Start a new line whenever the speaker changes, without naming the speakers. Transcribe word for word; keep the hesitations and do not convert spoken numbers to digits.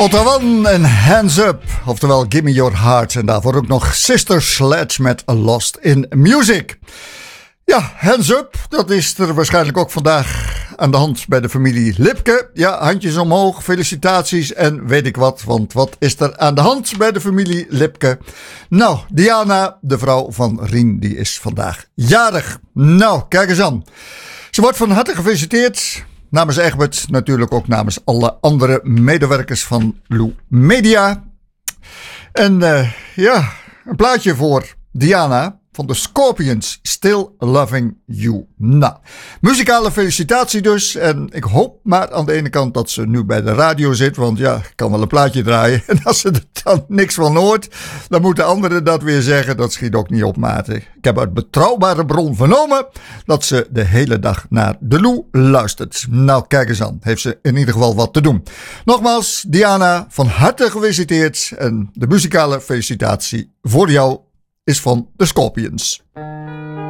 Otawan en Hands Up, oftewel Gimme Your Heart. En daarvoor ook nog Sister Sledge met Lost in Music. Ja, Hands Up, dat is er waarschijnlijk ook vandaag aan de hand bij de familie Lipke. Ja, handjes omhoog, felicitaties en weet ik wat. Want wat is er aan de hand bij de familie Lipke? Nou, Diana, de vrouw van Rien, die is vandaag jarig. Nou, kijk eens aan. Ze wordt van harte gefeliciteerd. Namens Egbert, natuurlijk ook namens alle andere medewerkers van Lou Media. En uh, ja, een plaatje voor Diana van de Scorpions, Still Loving You. Nou, muzikale felicitatie dus. En ik hoop maar aan de ene kant dat ze nu bij de radio zit. Want ja, ik kan wel een plaatje draaien. En als ze er dan niks van hoort, dan moeten anderen dat weer zeggen. Dat schiet ook niet op, maten. Ik heb uit betrouwbare bron vernomen dat ze de hele dag naar de Lou luistert. Nou, kijk eens aan. Heeft ze in ieder geval wat te doen. Nogmaals, Diana, van harte gefeliciteerd. En de muzikale felicitatie voor jou is van de Scorpions.